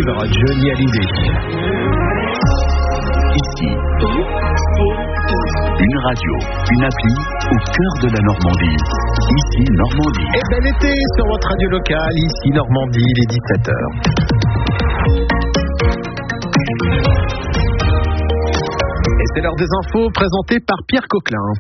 suivre Johnny Hallyday. Ici, une radio, une appli au cœur de la Normandie. Ici, Normandie. Et bel été sur votre radio locale, ici Normandie, il est 17h. Et c'est l'heure des infos présentées par Pierre Coquelin.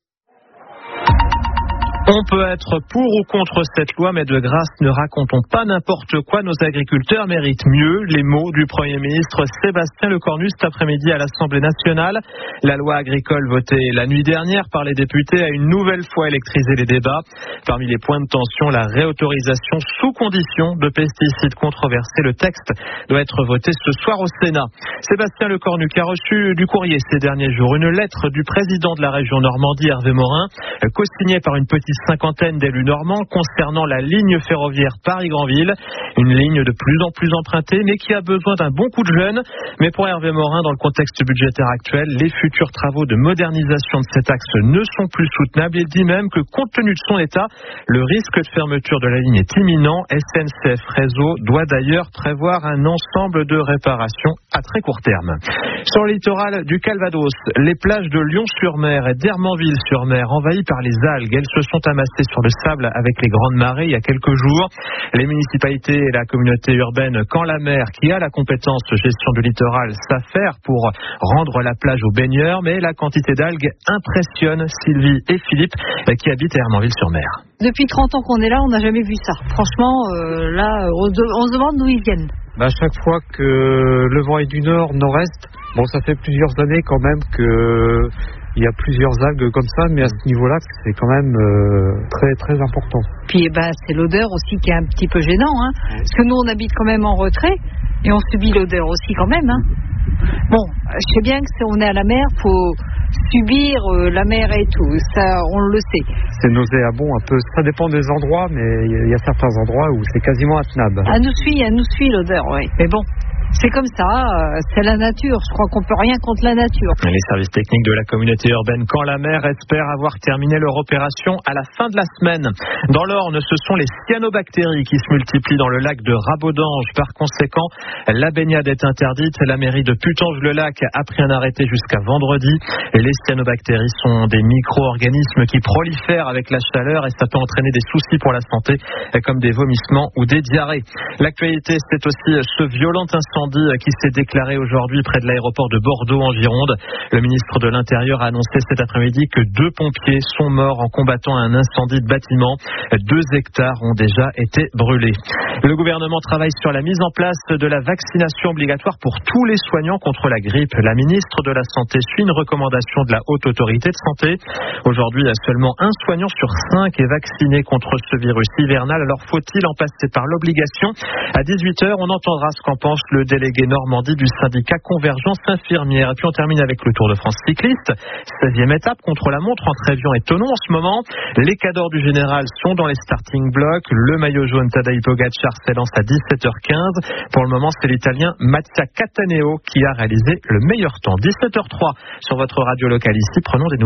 On peut être pour ou contre cette loi, mais de grâce, ne racontons pas n'importe quoi. Nos agriculteurs méritent mieux. Les mots du Premier ministre Sébastien Lecornu cet après-midi à l'Assemblée nationale. La loi agricole votée la nuit dernière par les députés a une nouvelle fois électrisé les débats. Parmi les points de tension, la réautorisation sous condition de pesticides controversés. Le texte doit être voté ce soir au Sénat. Sébastien Lecornu qui a reçu du courrier ces derniers jours une lettre du président de la région Normandie, Hervé Morin, co-signée par une petite cinquantaine d'élus normands concernant la ligne ferroviaire Paris-Granville, une ligne de plus en plus empruntée mais qui a besoin d'un bon coup de jeune. Mais pour Hervé Morin, dans le contexte budgétaire actuel, les futurs travaux de modernisation de cet axe ne sont plus soutenables. Il dit même que compte tenu de son état, le risque de fermeture de la ligne est imminent. SNCF Réseau doit d'ailleurs prévoir un ensemble de réparations à très court terme. Sur le littoral du Calvados, les plages de Lyon-sur-Mer et d'Hermanville-sur-Mer envahies par les algues, elles se sont amassées sur le sable avec les grandes marées il y a quelques jours. Les municipalités et la communauté urbaine Camp-la-Mer, qui a la compétence de gestion du littoral, s'affairent pour rendre la plage aux baigneurs, mais la quantité d'algues impressionne Sylvie et Philippe qui habitent à Hermanville-sur-Mer. Depuis 30 ans qu'on est là, on n'a jamais vu ça. Franchement, là, on se demande d'où ils viennent. Chaque fois que le vent est du nord, nord-est, ça fait plusieurs années quand même que il y a plusieurs algues comme ça, mais à ce niveau-là, c'est quand même très très important. Puis c'est l'odeur aussi qui est un petit peu gênant, hein, parce que nous on habite quand même en retrait et on subit l'odeur aussi quand même. Hein. Bon, je sais bien que si on est à la mer, faut subir la mer et tout, ça on le sait. C'est nauséabond un peu, ça dépend des endroits, mais il y a certains endroits où c'est quasiment intenable. Elle nous suit l'odeur, oui. Mais bon. C'est comme ça, c'est la nature. Je crois qu'on peut rien contre la nature. Les services techniques de la communauté urbaine Camp-la-Mer espèrent avoir terminé leur opération à la fin de la semaine. Dans l'Orne, ce sont les cyanobactéries qui se multiplient dans le lac de Rabodange. Par conséquent, la baignade est interdite. La mairie de Putange-le-Lac a pris un arrêté jusqu'à vendredi. Les cyanobactéries sont des micro-organismes qui prolifèrent avec la chaleur et ça peut entraîner des soucis pour la santé, comme des vomissements ou des diarrhées. L'actualité, c'est aussi ce violent incendie qui s'est déclaré aujourd'hui près de l'aéroport de Bordeaux en Gironde. Le ministre de l'Intérieur a annoncé cet après-midi que 2 pompiers sont morts en combattant un incendie de bâtiment. 2 hectares ont déjà été brûlés. Le gouvernement travaille sur la mise en place de la vaccination obligatoire pour tous les soignants contre la grippe. La ministre de la Santé suit une recommandation de la Haute Autorité de Santé. Aujourd'hui, seulement 1 soignant sur 5 est vacciné contre ce virus hivernal. Alors faut-il en passer par l'obligation ? À 18h, on entendra ce qu'en pense le délégué Normandie du syndicat Convergence Infirmière. Et puis on termine avec le Tour de France cycliste. 16e étape contre la montre entre Evian et Thonon en ce moment. Les cadors du général sont dans les starting blocks. Le maillot jaune Tadej Pogačar s'élance à 17h15. Pour le moment, c'est l'Italien Mattia Cataneo qui a réalisé le meilleur temps. 17h03 sur votre radio locale ici. Prenons des nouvelles.